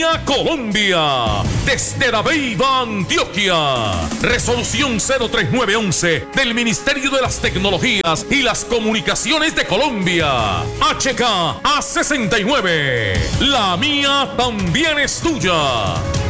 Colombia, desde La Beiba, Antioquia. Resolución 03911 del Ministerio de las Tecnologías y las Comunicaciones de Colombia. HK A69. La mía también es tuya.